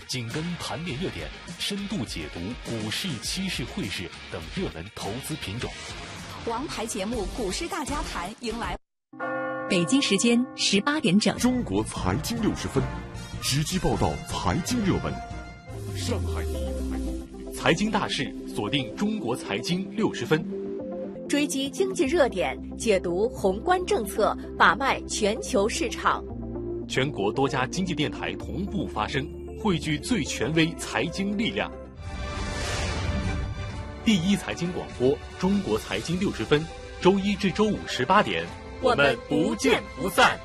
紧跟盘面热点，深度解读股市、期市、汇市等热门投资品种。 王牌节目《股市大家谈》迎来北京时间18点整， 中国财经60分，直击报道财经热门。上海财经大事，锁定中国财经60分， 追击经济热点，解读宏观政策，把脉全球市场。 全国多家经济电台同步发声，汇聚最权威财经力量。第一财经广播，中国财经60分，周一至周五18点，我们不见不散。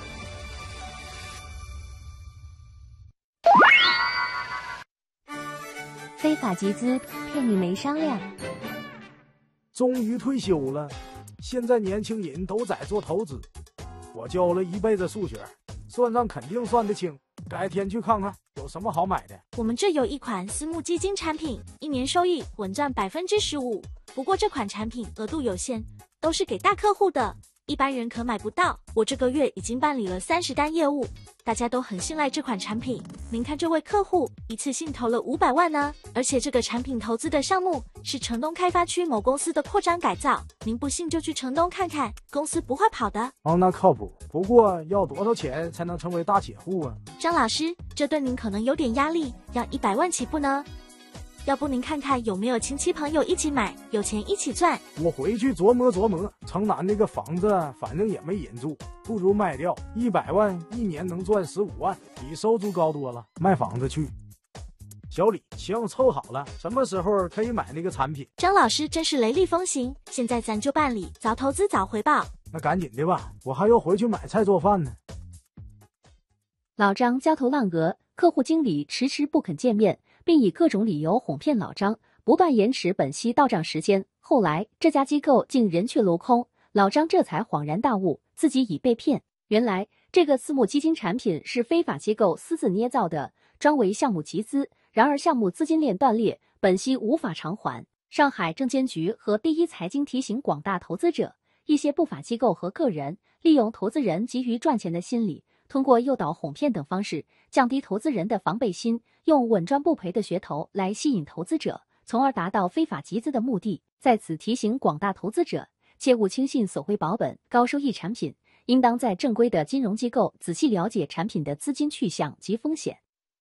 非法集资骗你没商量。 终于退休了，现在年轻人都在做投资。我教了一辈子数学，算账肯定算得清。改天去看看有什么好买的。 我们这有一款私募基金产品，一年收益稳赚15%。不过这款产品额度有限，都是给大客户的，一般人可买不到。我这个月已经办理了30单业务，大家都很信赖这款产品。您看这位客户一次性投了500万呢，而且这个产品投资的项目是城东开发区某公司的扩张改造，您不信就去城东看看，公司不会跑的。 哦，那靠谱。不过要多少钱才能成为大铁户啊？ 张老师，这对您可能有点压力，要100万起步呢。要不您看看有没有亲戚朋友一起买，有钱一起赚。 我回去琢磨琢磨，城南那个房子反正也没人住，不如卖掉，100万一年能赚15万，比收租高多了。卖房子去。小李，行，凑好了，什么时候可以买那个产品？ 张老师真是雷厉风行，现在咱就办理，早投资早回报。 那赶紧的吧，我还要回去买菜做饭呢。 老张焦头烂额，客户经理迟迟不肯见面，并以各种理由哄骗老张，不断延迟本息到账时间。后来这家机构竟人去楼空，老张这才恍然大悟，自己已被骗。原来这个私募基金产品是非法机构私自捏造的，专为项目集资，然而项目资金链断裂，本息无法偿还。上海证监局和第一财经提醒广大投资者，一些不法机构和个人利用投资人急于赚钱的心理，通过诱导、哄骗等方式，降低投资人的防备心，用稳赚不赔的噱头来吸引投资者，从而达到非法集资的目的。在此提醒广大投资者，切勿轻信所谓保本、高收益产品，应当在正规的金融机构仔细了解产品的资金去向及风险。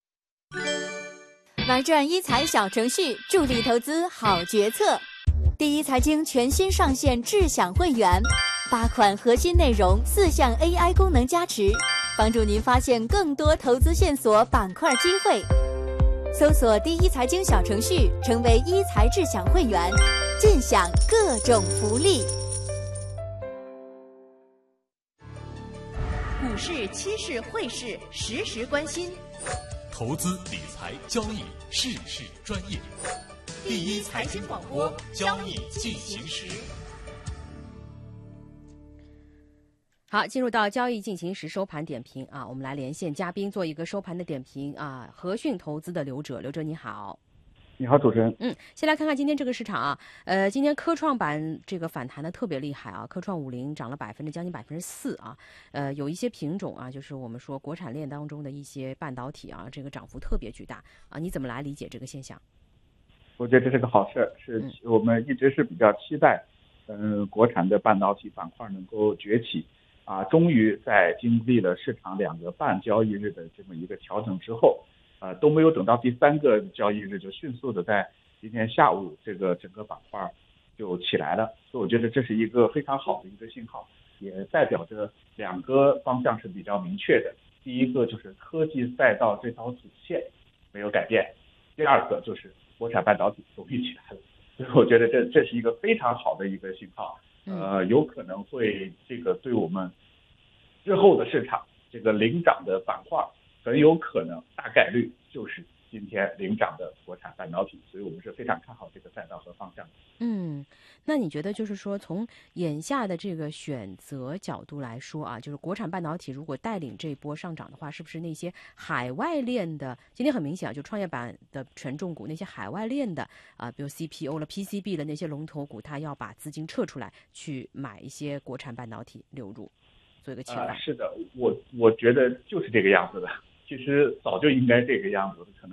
玩转一财小程序，助力投资好决策。第一财经全新上线智享会员，8款核心内容，4项 AI 功能加持，帮助您发现更多投资线索、板块机会。搜索第一财经小程序，成为一财智享会员，尽享各种福利。 股市、期市、汇市实时关心， 投资理财交易事事专业。第一财经广播，交易进行时。 好，进入到交易进行时收盘点评啊，我们来连线嘉宾做一个收盘的点评啊。和讯投资的刘哲你好。 你好，主持人。 先来看看今天这个市场啊，今天科创板这个反弹的特别厉害啊，科创50涨了将近4%啊，有一些品种啊，就是我们说国产链当中的一些半导体啊，这个涨幅特别巨大啊，你怎么来理解这个现象？ 我觉得这是个好事，是我们一直是比较期待，国产的半导体板块能够崛起啊，终于在经历了市场2个半交易日的这么一个调整之后。都没有等到第3个交易日，就迅速的在今天下午这个整个板块就起来了，所以我觉得这是一个非常好的一个信号，也代表着2个方向是比较明确的。第一个就是科技赛道这条主线没有改变，第二个就是国产半导体终于起来了，所以我觉得这是一个非常好的一个信号，有可能会这个对我们之后的市场这个领涨的板块。很有可能大概率就是今天领涨的国产半导体，所以我们是非常看好这个赛道和方向的。 那你觉得就是说从眼下的这个选择角度来说啊，就是国产半导体如果带领这一波上涨的话，是不是那些海外链的，今天很明显啊，就创业板的权重股那些海外链的啊，比如 CPO 了 PCB 的那些龙头股，它要把资金撤出来去买一些国产半导体流入，做一个清淡。 是的，我觉得就是这个样子的。其实早就应该这个样子，可能